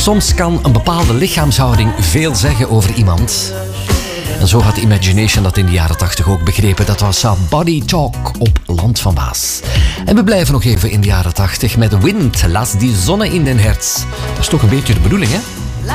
Soms kan een bepaalde lichaamshouding veel zeggen over iemand. En zo had Imagination dat in de jaren 80 ook begrepen. Dat was Body Talk op Land van Waas. En we blijven nog even in de jaren 80 met Wind. Laat die zonne in den herz. Dat is toch een beetje de bedoeling, hè?